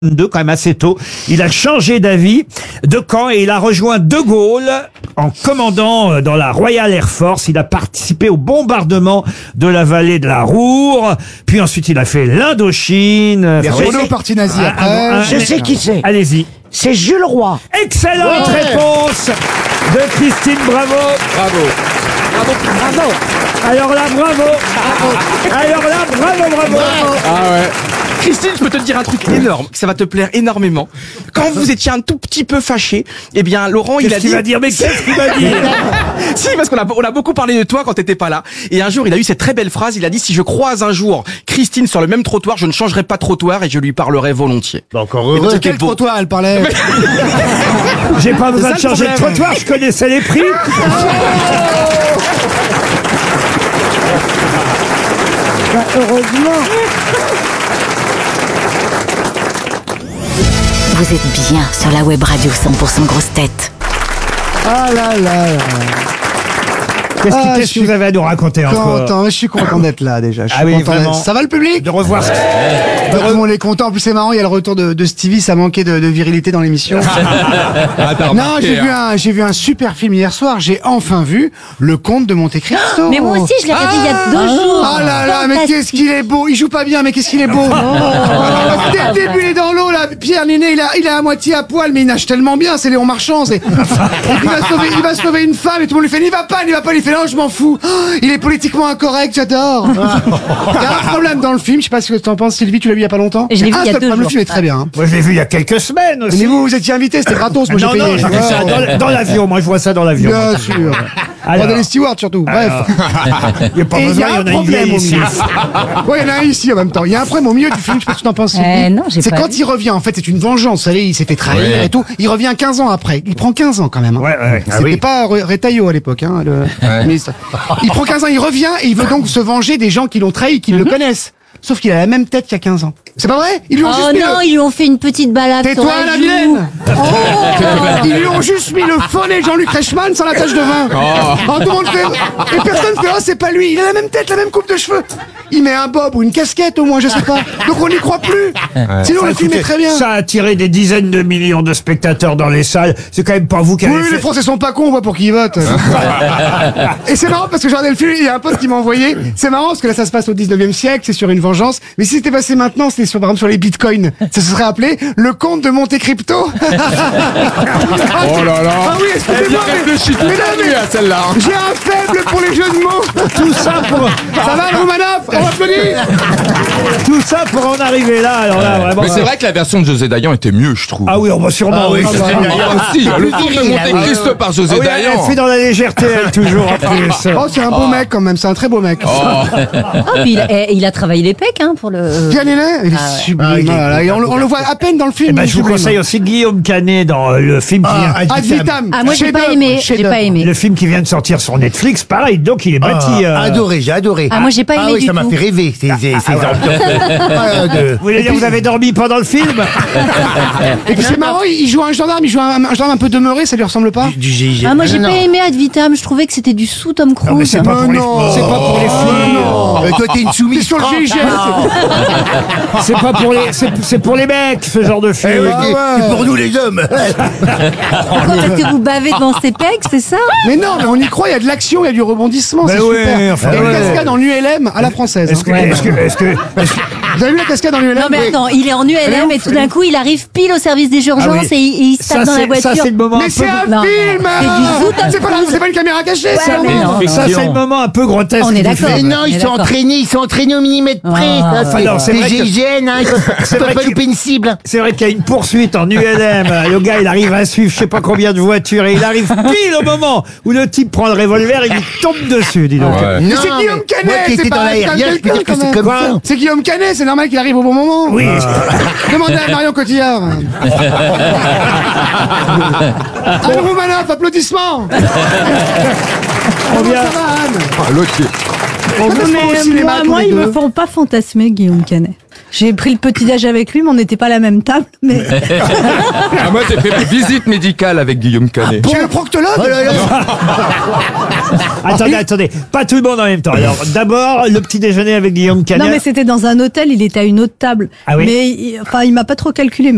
quand même assez tôt, il a changé d'avis de camp et il a rejoint De Gaulle en commandant dans la Royal Air Force. Il a participé au bombardement de la vallée de la Roure. Puis ensuite, il a fait l'Indochine. Il a retourné au parti nazi après. Je sais qui c'est. Allez-y. C'est Jules Roy. Excellente réponse de Christine Bravo. Bravo. Bravo. Alors là, bravo. Alors là, bravo. Ah ouais. Christine, je peux te dire un truc énorme, que ça va te plaire énormément. Quand vous étiez un tout petit peu fâché, eh bien, Laurent, il a Qu'est-ce qu'il dit... va dire? Mais qu'est-ce qu'il va dire? Si, parce qu'on a beaucoup parlé de toi quand t'étais pas là. Et un jour, il a eu cette très belle phrase, il a dit, si je croise un jour Christine sur le même trottoir, je ne changerai pas de trottoir et je lui parlerai volontiers. Encore heureux. Quel trottoir elle parlait? J'ai pas besoin de ça, le changer de problème. trottoir, je connaissais les prix. Heureusement. Vous êtes bien sur la web radio 100% grosse tête. Ah là là. Qu'est-ce que vous avez à nous raconter encore? Content, je suis content d'être là déjà. Je suis Ah oui, content vraiment. Ça va le public? De revoir. Tout le monde est content. En plus c'est marrant, il y a le retour de Stevie, ça manquait de virilité dans l'émission. Non, j'ai vu un super film hier soir. J'ai enfin vu Le Comte de Monte Cristo. Mais moi aussi, je l'ai regardé il y a 2 jours. Ah là là, mais qu'est-ce qu'il est beau. Il joue pas bien, mais qu'est-ce qu'il est beau. Dès le début, il est dans l'eau là. Pierre Ninet, il est à moitié à poil, mais il nage tellement bien. C'est Léon Marchand. Il va sauver une femme et tout le monde lui fait n'y va pas. Il fait non, je m'en fous. Oh, il est politiquement incorrect, j'adore. Il y a un problème dans le film. Je sais pas ce que t'en penses, Sylvie. Tu l'as vu il y a pas longtemps. Je l'ai vu il y a 2 Le jours. film est très bien. Hein. Moi, je l'ai vu il y a quelques semaines aussi. Mais vous étiez invité, c'était gratos. Moi j'ai Non, payé. j'ai vu ça dans l'avion. Moi, je vois ça dans l'avion. Bien sûr. Alors. Regardez les stewards surtout. Bref. Il n'y a pas Et il y besoin, a il y un en a une problème vieille au ici. milieu. Ouais, il y en a un ici en même temps. Il y a un problème au milieu du film, je sais pas ce que tu en penses. Sylvie. Non, j'ai C'est pas quand vu. il revient, en fait, c'est une vengeance. Vous savez, il s'est fait trahir et tout. Il revient 15 ans après. Il prend 15 ans quand même. Hein. Ouais. C'était pas Retailleau à l'époque, hein, le ministre. Il prend 15 ans, il revient et il veut donc se venger des gens qui l'ont trahi, qui le connaissent. Sauf qu'il a la même tête qu'il y a 15 ans. C'est pas vrai? Ils lui ont Oh juste mis non, le... ils lui ont fait une petite balade sur Tais-toi, la la joue. vilaine! Ils lui ont juste mis le faux nez de Jean-Luc Reichmann sans la tache de vin. Oh, tout le monde fait... Et personne fait, oh, c'est pas lui. Il a la même tête, la même coupe de cheveux. Il met un bob ou une casquette au moins, je sais pas. Donc on n'y croit plus. Sinon, le film est très bien. Ça a attiré des dizaines de millions de spectateurs dans les salles. C'est quand même pas vous qui avez Oui, fait... les Français sont pas cons, on voit pour qui ils votent. Et c'est marrant parce que j'ai regardé le film, il y a un pote qui m'a envoyé. C'est marrant parce que là ça se passe au 19e siècle, c'est sur une vengeance. Mais si c'était passé maintenant, c'était sur, par exemple sur les bitcoins. Ça se serait appelé Le Comte de Monte Crypto. Oh là là. Ah oui, excusez-moi, Réfléchis toute mais non, la nuit à celle-là. hein. j'ai un faible pour les jeux de mots. Tout ça pour... Ça va, Romanov? On applaudit. Tout ça pour en arriver là. Alors là, vraiment... Mais c'est vrai que la version de José Dayan était mieux, je trouve. Ah oui, bah sûrement. oui. Il y a aussi le Comte de Monte Cristo par José Ah oui, elle Dayan. fait dans la légèreté, elle, toujours, en plus. Oh, c'est un beau mec quand même, c'est un très beau mec. Ah, puis il a travaillé les pecs hein, pour le... Pierre Ninet, il est sublime. Voilà, et on le voit à peine dans le film. Eh ben, il est je vous sublime. conseille aussi Guillaume Canet dans le film qui vient... Ad vitam. Ah, moi j'ai pas Chef-d'œuvre, aimé, j'ai chef-d'œuvre. pas aimé. Le film qui vient de sortir sur Netflix, pareil, donc il est bâti... Adoré, j'ai adoré. Ah, moi j'ai pas aimé oui, du ça m'a tout. fait rêver, ces ambiances. Vous voulez dire que vous avez dormi pendant le film? Et puis c'est marrant, il joue un gendarme, un gendarme un peu demeuré, ça lui ressemble pas? Du GIGN. Ah, moi j'ai Non, pas non. aimé Ad Vitam, je trouvais que c'était du sous Tom Cruise. Non, mais c'est pas pour les... non. C'est pas pour les filles. Toi, t'es une T'es soumise. sur le GIGN. C'est pas pour les... C'est pour les mecs, ce genre de film. C'est pour nous les hommes. Pourquoi? Parce que vous bavez devant ses pecs, c'est ça? Mais non, mais on y croit, il y a de l'action, il y a du rebondissement, Ben c'est ouais, super. enfin, il y a une ouais. cascade en ULM à la française. Est-ce que... hein. Est-ce que... Vous avez vu la cascade en ULM? Non mais attends, il est en ULM et tout d'un coup il arrive pile au service des urgences Ah oui. et il se tape dans la voiture. Ça, c'est le moment Mais un c'est peu... un Non, film! c'est du zoo, Tom C'est pas une caméra cachée, c'est un mais film. non. Ça, c'est le moment un peu grotesque. On est du d'accord. film. Mais non, On est ils sont d'accord. entraînés au millimètre près. Ah. ça, Alors, c'est c'est vrai que- GIGN, hein, ils C'est peuvent vrai pas que- louper une cible. C'est vrai qu'il y a une poursuite en ULM. Le gars, il arrive à suivre je sais pas combien de voitures et il arrive pile au moment où le type prend le revolver et il lui tombe dessus, dis donc. Ouais. Mais c'est Guillaume Canet, Moi qui c'est étais pas dans un l'aérien, je peux dire que quelqu'un, c'est quand comme même. ça. C'est Guillaume Canet, c'est normal qu'il arrive au bon moment. Oui. Demandez à Marion Cotillard. Anne Romanoff, applaudissements. Comment vient- ça va, Anne? L'autre qui- On veut au cinéma tous Moi, les ils me deux. font pas fantasmer, Guillaume Canet. J'ai pris le petit-déj avec lui, mais on n'était pas à la même table. Mais Ah, moi, j'ai fait ma visite médicale avec Guillaume Canet. Chez le proctologue? Oh là là. Attendez, pas tout le monde en même temps. Alors, d'abord, le petit déjeuner avec Guillaume Canet. non, mais c'était dans un hôtel. Il était à une autre table. Ah oui. Mais il m'a pas trop calculé.